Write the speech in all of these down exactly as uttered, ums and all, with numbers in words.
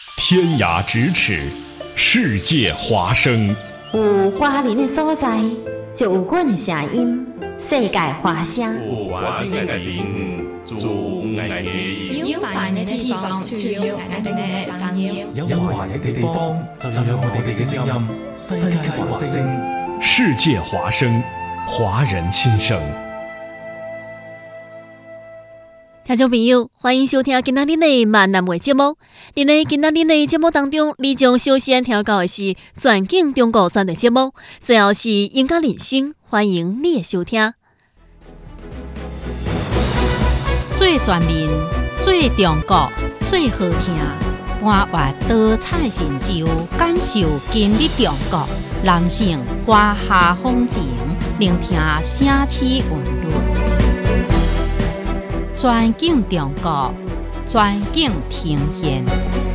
天涯咫尺，世界华声。 有华人的所在，就有阮的声音。世界华声。 有华人的灵，主爱的有华人的地方，就有华人的声音。 有華人嘅地方，就有我哋嘅聲音。世界華聲， 世界華聲，華人心聲。 聽眾朋友，歡迎收聽今仔日的閩南話節目。在今仔日的節目當中，你將首先聽到的是全景中國專題節目，最後是音樂人生，歡迎你的收聽。 最全面、最中國、最好聽，搬運多彩成就，感受今日中國，人性華夏風情，聆聽城市韻律。全景中國，全景呈現。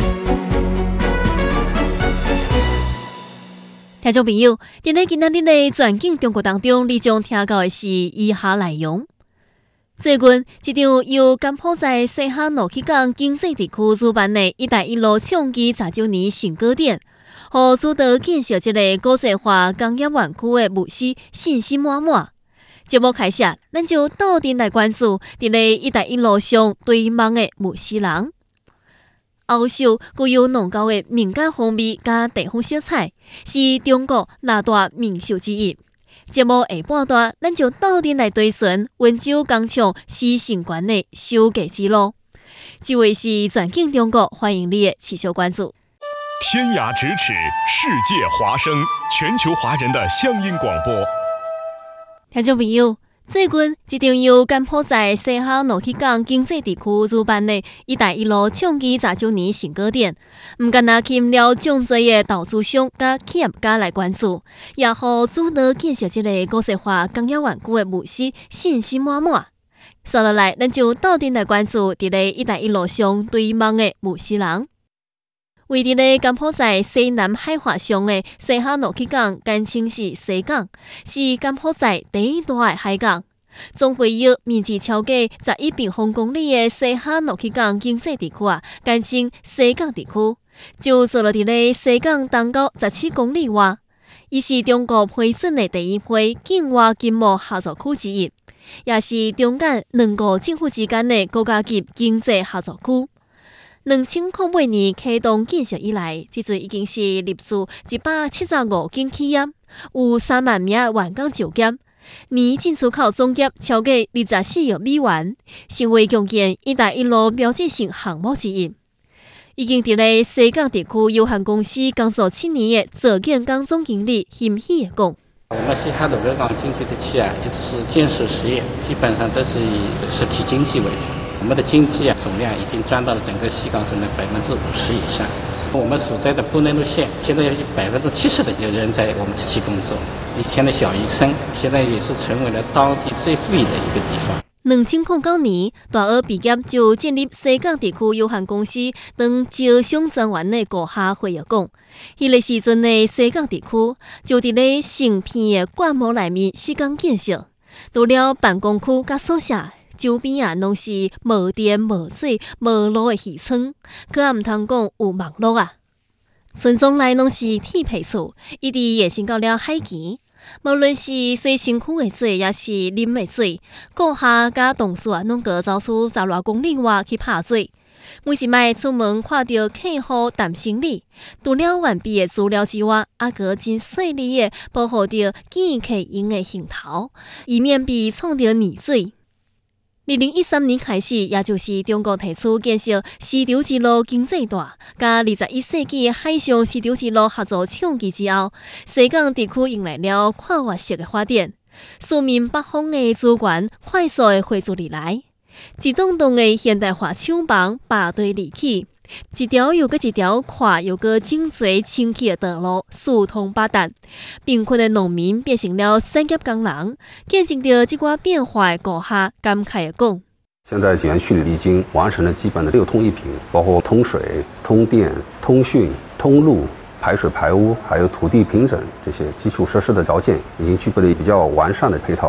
聽眾朋友，在今仔日的全景中國當中，你將聽到的是以下內容。最近，一場由柬埔寨西哈努克港經濟地區主辦的“一帶一路”倡議十週年成果展，和主導建設這個國際化工業園區的牧師信心滿滿。節目開始，咱就鬥陣來關注在個“一帶一路”上對望的牧師人。歐洲具有濃厚的民間風味加地方色彩，是中國六大名勝之一。節目下半段，咱就鬥陣來對尋溫州工廠西城關的收割之路。這位是全景中國，歡迎你的持續關注。 天涯咫尺，世界華聲，全球華人的鄉音廣播。 聽眾朋友，最近一場由柬埔寨西哈努克港經濟地區主辦的“一帶一路”倡議十週年成果展，唔僅僅吸引了眾多的投資商甲企業家來關注，也和主導建設這個國際化工業園區的牧師信心滿滿。接落來，咱就鬥陣來關注在個“一帶一路”上對望的牧師人。位佇咧柬埔寨西南海峽上的西哈努克港，簡稱是西港，是柬埔寨第一大的海港。總會有面積超過十一平方公里的西哈努克港經濟地區啊，簡稱西港地區，就坐落佇咧西港東到十七公里外。伊是中國批准的第一批境外經貿合作區之一，也是中柬兩國政府之間的國家級經濟合作區。兩千零八年啟動建設以來，這陣已經是立足一百七十五間企業，有三萬名員工就業，年進出口總額超過二十四億美元，成為共建“一帶一路”標誌性項目之一。已經在咧西港地區有限公司工作七年的左建剛總經理欣喜的講： 我們西哈努克港經濟的企業一直是建設實業，基本上都是以實體經濟為主。我們的經濟啊總量已經佔到了整個西港省的百分之五十以上。我們所在的布內陸縣現在有百分之七十的有人在我們這期工作。以前的小漁村現在也是成為了當地最富裕的一個地方。 兩千零九年，大學畢業就建立西港地區有限公司，當招商專員的顧客回憶講，迄個時陣的西港地區就佇咧成片的灌木內面施工建設，除了辦公區甲宿舍。周邊啊，攏是無電、無水、無路的漁村，可也毋通講有網絡啊。村莊內攏是鐵皮厝，一直延伸到了海墘。無論是洗身軀的水，也是啉的水，顧客甲同事啊，攏個走出十來公里外去拍水。每一擺出門看到客戶擔行李，除了完備的資料之外，還個真細膩的保護着見客人的行頭，以免被沖到泥水。二零一三年開始，也就是中國提出建設絲綢之路經濟帶，加二十一世紀海上絲綢之路合作倡議之後，西港地區迎來了跨越式的發展，四面八方的資源快速的匯聚而來，一棟棟的現代化廠房排隊而起，一條又個一條跨又個整齊清氣的道路四通八達，貧困的農民變成了產業工人，見證着這個變化的顧客感慨的講： 現在園區裡已經完成了基本的六通一平，包括通水、通電、通訊、通路、排水排污，還有土地平整這些基礎設施的條件，已經具備了比較完善的配套。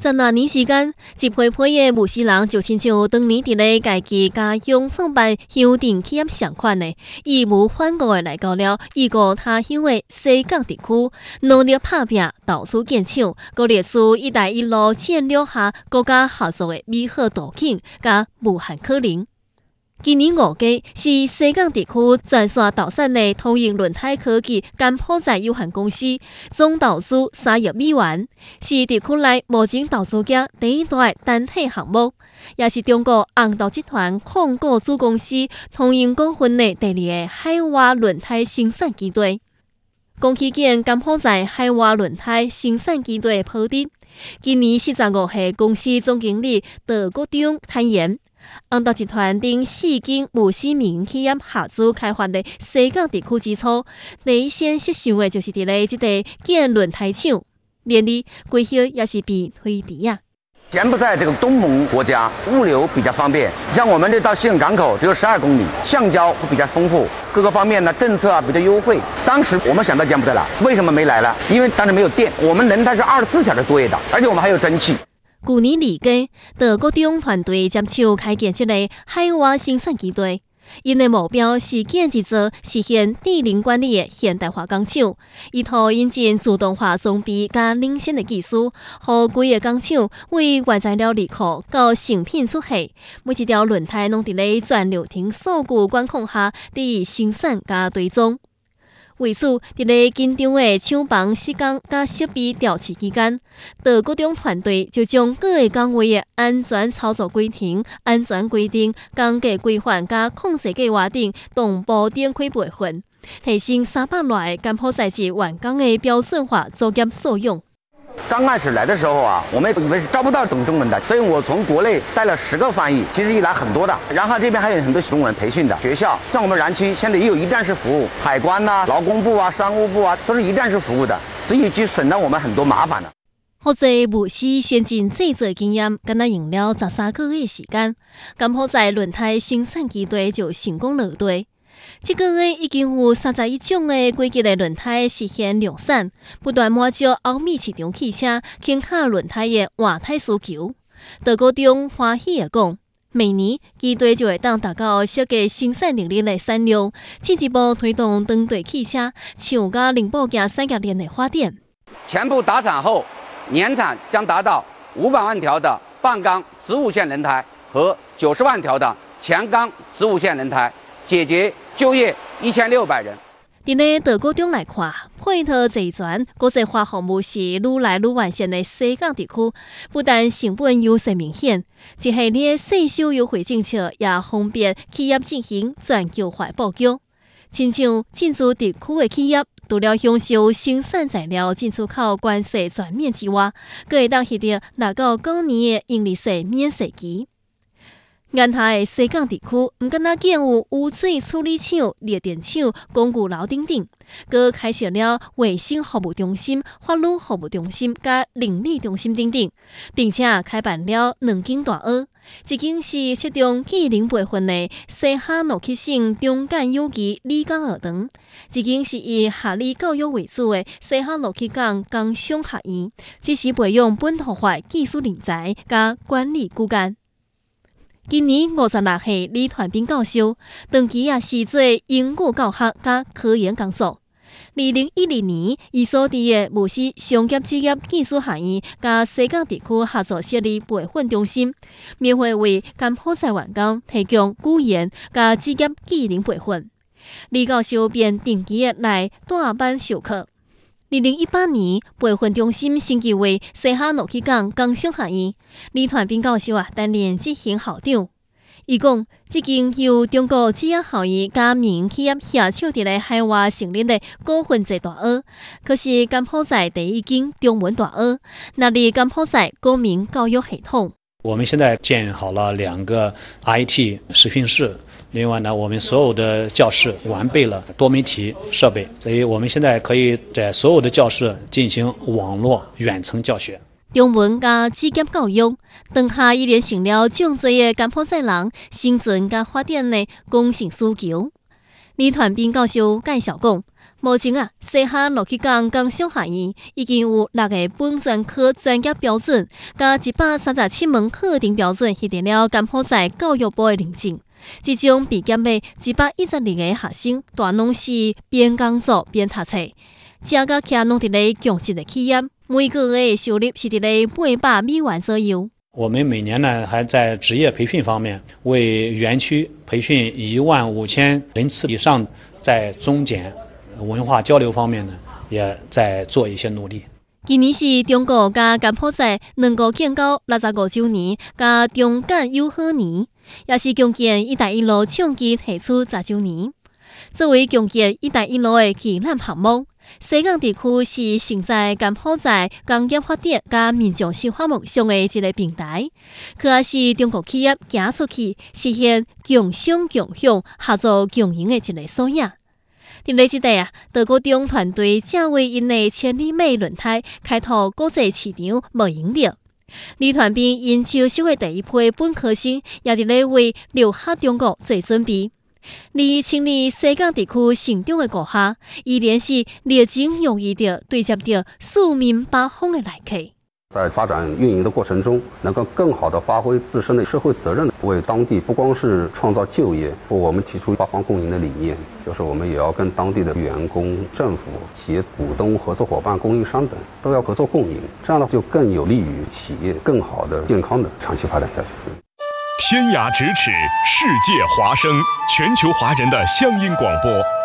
十多年时间，一批批的无锡人就亲像当年伫咧家己家乡创办乡镇企业相款的，义无反顾的来到了异国他乡的西港地区，努力打拼，到处建厂，搁列出一带一路建立下国家合作的美好图景，甲无限可能。今年五月是西港地区全线投产的通用轮胎科技柬埔寨有限公司，总投资三亿美元，是地区内目前投资额第一大的单体项目，也是中国红豆集团控股子公司通用股份的第二个海外轮胎生产基地。讲起见柬埔寨海外轮胎生产基地的铺陈，今年四十五岁公司总经理德国忠坦言。红豆集团顶四间无锡民营企业合资开发的西港地区基础，第一先设想的就是伫咧即个建轮胎厂，连里规划也是被推迟啊。 柬埔寨这个东盟国家物流比较方便，像我们这到西港港口只有十二公里，橡胶会比较丰富，各个方面呢政策啊比较优惠。当时我们想到柬埔寨了，为什么没来了？因为当时没有电，我们轮胎是二十四小时作业的，而且我们还有蒸汽。 去年二月，德国中团队接手开建这个海外生产基地，因的目标是建一座实现智能管理的现代化工厂，以图引进自动化装备加领先的技术，让规个工厂为原材料入库到成品出货，每一条轮胎拢伫咧全流程数据管控下，伫生产加追踪。为此，伫咧紧张的厂房施工甲设备调试期间，德国中团队就将各个岗位的安全操作规程、安全规定、工价规范甲控制计划等同步展开培训，提升三百多个柬埔寨籍员工的标准化作业素养。 刚开始来的时候啊，我们以为是招不到懂中文的，所以我从国内带了十个翻译，其实一来很多的。然后这边还有很多中文培训的学校，像我们燃区现在也有一站式服务，海关呐、啊、劳工部啊、商务部啊，都是一站式服务的，所以就省了我们很多麻烦了。 或者无锡先进制作经验，敢若用了十三个月时间，柬埔寨轮胎生产基地就成功落地。这个月已经有三十一种的规格的轮胎实现量产，不断满足欧美市场汽车轻卡轮胎的换胎需求。德国中欢喜地讲，每年基地就会当达到设计生产能力的产量，进一步推动当地汽车厂甲零部件产业链的发展。 全部达产后，年产将达到五百万条的半钢子午线轮胎和九十万条的全钢子午线轮胎。解决就业一千六百人。 伫咧德国中来看，配套齐全、国际化服务是愈来愈完善的西港地区，不但成本优势明显，一系列税收优惠政策也方便企业进行全球化布局。亲像进驻地区的企业，除了享受生产材料进出口关税全免之外，阁会当获得六到九年的盈利税免税期。沿海的西港地区，毋仅仅建有污水处理厂、热电厂、工具楼等等，佮开设了卫生服务中心、法律服务中心、甲邻里中心等等，并且开办了两间大学，一间是侧重技能培训的西哈诺克省中干有机理工学堂，一间是以下理教育为主的西哈诺克港工商学院，只是培养本土化技术人才甲管理骨干。今年五十六岁李团斌教授，长期也是做英语教学甲科研工作。二零一二年，伊所伫的无锡商业职业技术学院甲西港地区合作设立培训中心，免费为柬埔寨员工提供语言甲职业技能培训。李教授便定期的来带班授课。二零一八年，培训中心升级为西哈诺克港工商学院，李团斌教授啊担任执行校长。伊讲，这间由中国职业校院甲民营企业携手伫咧海外成立的股份制大学，可是柬埔寨第一间中文大学，纳入柬埔寨公民教育系统。 我们现在建好了两个 I T 实训室。另外呢，我们所有的教室完备了多媒体设备，所以我们现在可以在所有的教室进行网络远程教学。 中文加职业教育，当下依然成了众多的柬埔寨人生存加发展的刚性需求。 李团斌教授介绍讲，目前啊，西哈落去港工商学院已经有六个本专科专业标准，加一百三十七门课程标准获得了柬埔寨教育部的认证。即种毕业的一百一十二个学生，大拢是边工作边读册，这个徛拢伫咧强势的企业，每个月的收入是伫咧八百美元左右。 我们每年呢还在职业培训方面为园区培训一万五千人次以上，在中柬文化交流方面呢也在做一些努力。 今年是中国甲柬埔寨两国建交六十五周年，甲中柬友好年，也是共建“一带一路”倡议提出十周年。作为共建“一带一路”的旗舰项目，西港地区是承载柬埔寨工业发展甲民众生活梦想的一个平台，可也是中国企业行出去实现共商共享、合作共赢的一个缩影。伫咧即个啊，德国中团队正为因的千里美轮胎开拓国际市场无赢着。李团斌因招收的第一批本科生，也伫咧为留学中国做准备。而清理西港地区成长的顾客，依然是热情洋溢着对接着四面八方的来客。 在发展运营的过程中，能够更好地发挥自身的社会责任，为当地不光是创造就业，我们提出八方共赢的理念，就是我们也要跟当地的员工、政府、企业股东、合作伙伴、供应商等都要合作共赢，这样呢就更有利于企业更好的、健康的长期发展下去。 天涯咫尺，世界华声，全球华人的乡音广播。